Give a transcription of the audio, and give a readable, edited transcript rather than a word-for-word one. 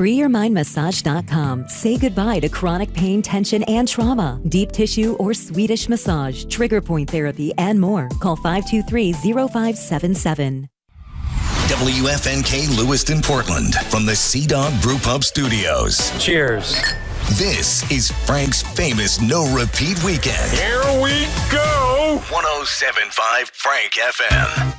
FreeYourMindMassage.com. Say goodbye to chronic pain, tension, and trauma. Deep tissue or Swedish massage, trigger point therapy, and more. Call 523-0577. WFNK Lewiston, Portland, from the Sea Dog Brew Pub Studios. Cheers. This is Frank's famous no repeat weekend. Here we go. 107.5 Frank FM.